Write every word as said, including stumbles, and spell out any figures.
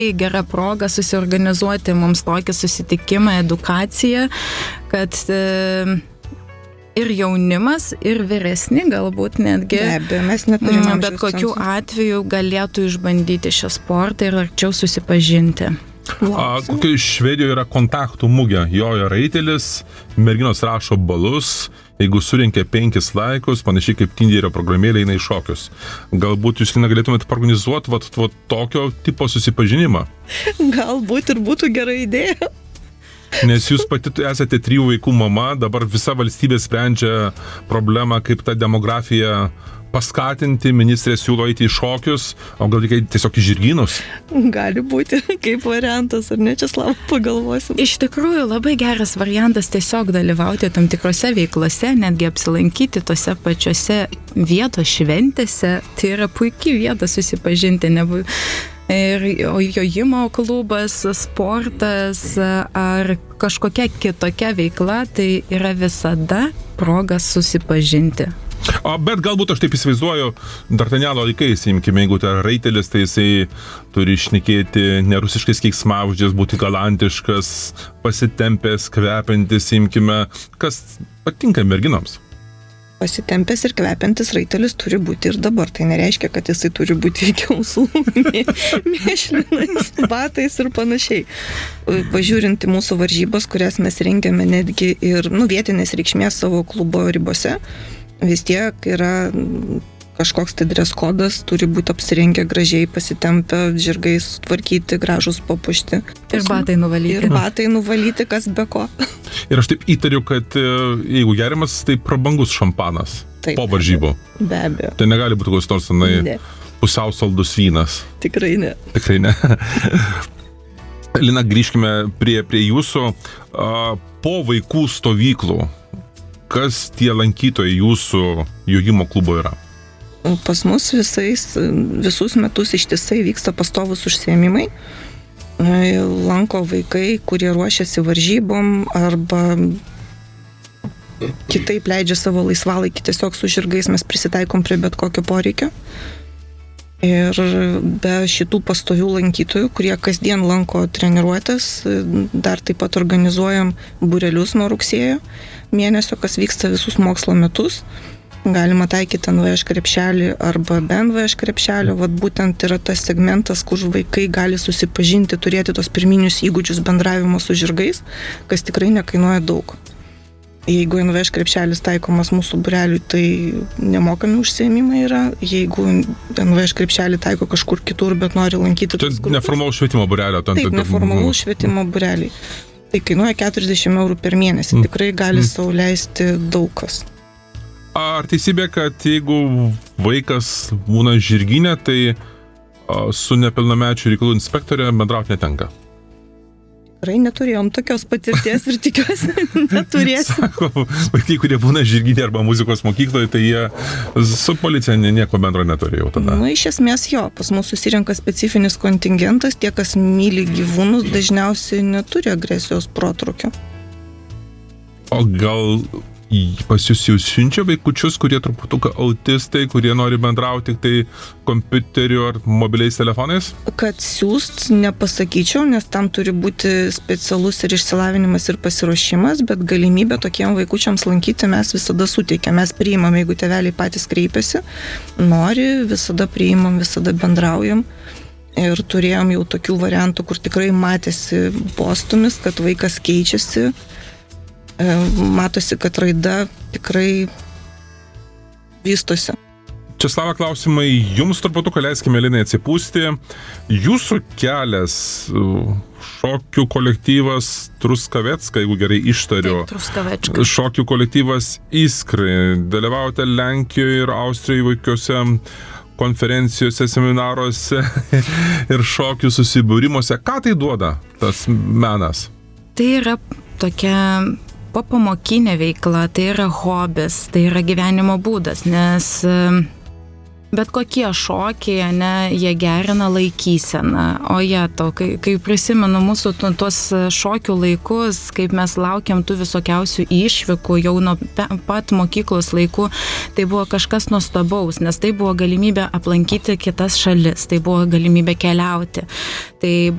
Gera proga susiorganizuoti mums tokį susitikimą, edukaciją, kad e, ir jaunimas, ir vyresni galbūt netgi, Be abejo, mes neturime bet kokiu atveju galėtų išbandyti šią sportą ir arčiau susipažinti. A, kokia Švedijoje yra kontaktų mugė, jojo raitelis, merginos rašo balus, jeigu surinkė penkis laikus, panašiai kaip Tinderio programėlė eina į šokius. Galbūt jūs negalėtumėte organizuoti vat, vat, tokio tipo susipažinimą? Galbūt ir būtų gera idėja. Nes jūs pati esate trijų vaikų mama, dabar visa valstybė sprendžia problemą, kaip tą demografiją paskatinti, ministrė siūlo eiti į šokius, o gal reikia tiesiog į žirgynus? Gali būti kaip variantas, ar ne, Česlava, pagalvosim. Iš tikrųjų, labai geras variantas tiesiog dalyvauti tam tikrose veiklose, netgi apsilankyti tose pačiose vietos šventėse. Tai yra puikiai vieta susipažinti. Nebu... Ir jojimo klubas, sportas ar kažkokia kitokia veikla, tai yra visada proga susipažinti. O, bet galbūt aš taip įsivaizduoju, D'Artagnano laikais, imkime, jeigu tai raitelis, tai jisai turi šnekėti nerusiškais keiksmažodžiais, būti galantiškas, pasitempęs, kvepiantis, imkime, kas patinka merginoms. Pasitempęs ir kvepiantis raitelis turi būti ir dabar. Tai nereiškia, kad jisai turi būti iki ausų, mėšlinais, batais ir panašiai. Pažiūrint į mūsų varžybas, kurias mes rengiame netgi ir nu, vietinės reikšmės savo klubo ribose, vis tiek yra kažkoks tai dress kodas, turi būti apsirengę gražiai, pasitempę, žirgais tvarkyti, gražus papuošti. Ir batai nuvalyti. Ir batai nuvalyti, kas be ko. Ir aš taip įtariu, kad jeigu geriamas, tai prabangus šampanas. Taip, po varžybų. Be abejo. Tai negali būti koks nors tenai pusiau saldus vynas. Tikrai ne. Tikrai ne. Lina, grįžkime prie, prie jūsų. Po vaikų stovyklų, kas tie lankytojai jūsų jojimo klubo yra? Pas mus visais, visus metus ištisai vyksta pastovus užsiėmimai. Lanko vaikai, kurie ruošiasi varžybom arba kitaip leidžia savo laisvalaikį, tiesiog su žirgais mes prisitaikom prie bet kokio poreikio. Ir be šitų pastovių lankytojų, kurie kasdien lanko treniruotės, dar taip pat organizuojam būrelius nuo rugsėjo mėnesio, kas vyksta visus mokslo metus. Galima taikyti N V Š krepšelį arba be N V Š krepšelio. Vat būtent yra tas segmentas, kur vaikai gali susipažinti, turėti tos pirminius įgūdžius bendravimo su žirgais, kas tikrai nekainuoja daug. Jeigu N V Š krepšelis taikomas mūsų būreliui, tai nemokami užsiėmimai yra. Jeigu N V Š krepšelį taiko kažkur kitur, bet nori lankyti... Tai neformalų švietimo būrelio. Taip, neformalų švietimo būreliai. Tai kainuoja keturiasdešimt eurų per mėnesį. Mm. Tikrai gali mm. sau leisti daug kas. Ar teisybė, kad jeigu vaikas būna žirginė, tai su nepilnamečių reikalų inspektorė bendrauti netenka? Tikrai neturėjom tokios patirties ir tikiuosi neturėsim. Sako, vaikai, kurie būna žirginė arba muzikos mokykloje, tai jie su policija nieko bendro neturėjo tada. Nu, iš esmės jo, pas mus susirenka specifinis kontingentas, tie, kas myli gyvūnus, dažniausiai neturi agresijos protrūkio. O gal pas jūs jau siunčia vaikučius, kurie truputuką autistai, kurie nori bendrauti tik tai kompiuteriu ar mobiliais telefonais? Kad siūst nepasakyčiau, nes tam turi būti specialus ir išsilavinimas ir pasiruošimas, bet galimybę tokiem vaikučiams lankyti mes visada suteikiam. Mes priimam, jeigu tėveliai patys kreipiasi, nori, visada priimam, visada bendraujam. Ir turėjom jau tokių variantų, kur tikrai matėsi postumis, kad vaikas keičiasi. Matosi, kad raida tikrai vystosi. Česlava, klausimai jums truputuką, leiskime Linai atsipūsti. Jūsų kelias, šokių kolektyvas Truskavecka, jeigu gerai ištariu. Truskavečka. Šokių kolektyvas Iskrai. Dalyvaujate Lenkijoje ir Austrijoje vaikiuose konferencijose, seminaruose ir šokių susibūrimuose. Ką tai duoda, tas menas? Tai yra tokia popamokinė veikla, tai yra hobis, tai yra gyvenimo būdas, nes Bet kokie šokiai, ne, jie gerina laikyseną. O jie to, kai, kai prisimenu mūsų tuos šokių laikus, kaip mes laukiam tų visokiausių išvykų jau nuo pat mokyklos laikų, tai buvo kažkas nuostabaus, nes tai buvo galimybė aplankyti kitas šalis, tai buvo galimybė keliauti. Tai